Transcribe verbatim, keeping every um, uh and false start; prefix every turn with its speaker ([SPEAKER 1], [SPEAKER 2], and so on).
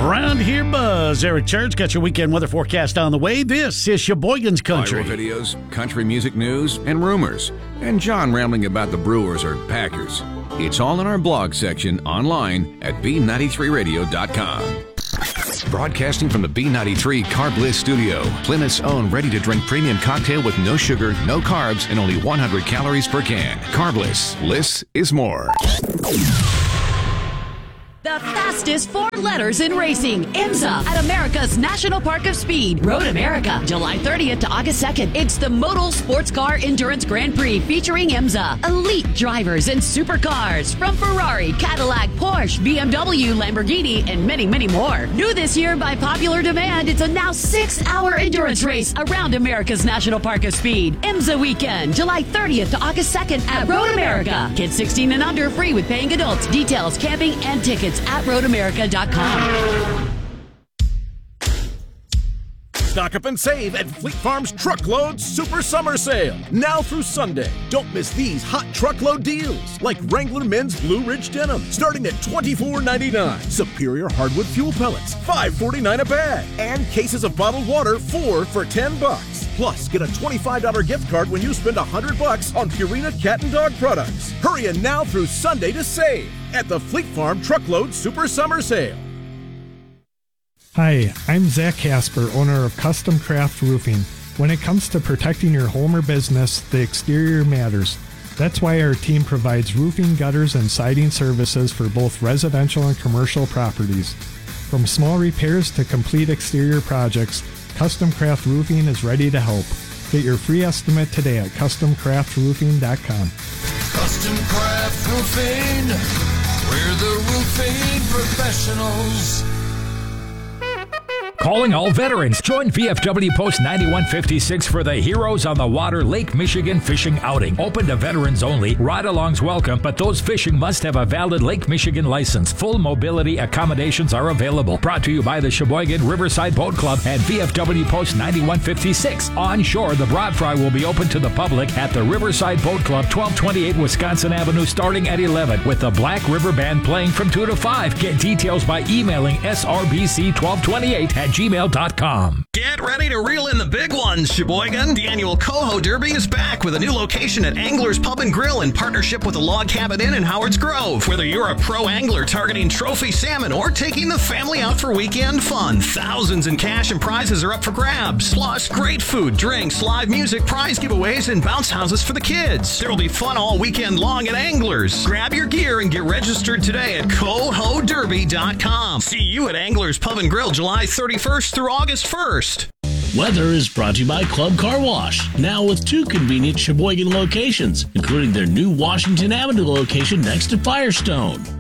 [SPEAKER 1] Around here, Buzz. Eric Church got your weekend weather forecast on the way. This is Sheboygan's Country.
[SPEAKER 2] Viral videos, country music news, and rumors. And John rambling about the Brewers or Packers. It's all in our blog section online at B ninety-three radio dot com. Broadcasting from the B ninety-three Carb Bliss studio, Plymouth's own ready-to-drink premium cocktail with no sugar, no carbs, and only one hundred calories per can. Carb Bliss. Bliss is more.
[SPEAKER 3] The fastest four letters in racing. IMSA at America's National Park of Speed. Road America, July thirtieth to August second. It's the Modal Sports Car Endurance Grand Prix featuring IMSA. Elite drivers and supercars from Ferrari, Cadillac, Porsche, B M W, Lamborghini, and many, many more. New this year by popular demand, it's a now six-hour endurance race around America's National Park of Speed. IMSA weekend, July thirtieth to August second at Road America. Kids sixteen and under, free with paying adults. Details, camping, and tickets at road america dot com.
[SPEAKER 4] Stock up and save at Fleet Farm's Truckload Super Summer Sale. Now through Sunday. Don't miss these hot truckload deals. Like Wrangler Men's Blue Ridge Denim, starting at twenty-four ninety-nine. Superior Hardwood Fuel Pellets, five forty-nine a bag. And cases of bottled water, four for ten bucks. Plus, get a twenty-five dollars gift card when you spend one hundred bucks on Purina cat and dog products. Hurry in now through Sunday to save at the Fleet Farm Truckload Super Summer Sale.
[SPEAKER 5] Hi, I'm Zach Casper, owner of Custom Craft Roofing. When it comes to protecting your home or business, the exterior matters. That's why our team provides roofing, gutters, and siding services for both residential and commercial properties. From small repairs to complete exterior projects, Custom Craft Roofing is ready to help. Get your free estimate today at custom craft roofing dot com.
[SPEAKER 6] Custom Craft Roofing, we're the roofing professionals.
[SPEAKER 7] Calling all veterans. Join V F W Post ninety-one fifty-six for the Heroes on the Water Lake Michigan fishing outing. Open to veterans only. Ride-alongs welcome, but those fishing must have a valid Lake Michigan license. Full mobility accommodations are available. Brought to you by the Sheboygan Riverside Boat Club and V F W Post ninety-one fifty-six. On shore, the Broad Fry will be open to the public at the Riverside Boat Club, twelve twenty-eight Wisconsin Avenue, starting at eleven, with the Black River Band playing from two to five. Get details by emailing S R B C twelve twenty-eight at gmail dot com.
[SPEAKER 8] Get ready to reel in the big ones, Sheboygan. The annual Coho Derby is back with a new location at Angler's Pub and Grill in partnership with the Log Cabin Inn in Howard's Grove. Whether you're a pro angler targeting trophy salmon or taking the family out for weekend fun, thousands in cash and prizes are up for grabs. Plus, great food, drinks, live music, prize giveaways, and bounce houses for the kids. There'll be fun all weekend long at Angler's. Grab your gear and get registered today at coho derby dot com. See you at Angler's Pub and Grill July thirty-first through August first.
[SPEAKER 9] Weather is brought to you by Club Car Wash, now with two convenient Sheboygan locations, including their new Washington Avenue location next to Firestone.